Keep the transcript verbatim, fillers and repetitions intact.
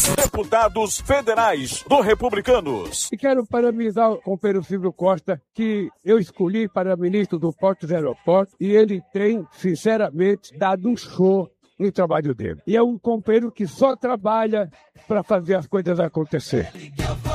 Deputados federais do Republicanos. E quero parabenizar o companheiro Silvio Costa, que eu escolhi para ministro do Portos e Aeroportos, e ele tem, sinceramente, dado um show no trabalho dele. E é um companheiro que só trabalha para fazer as coisas acontecer.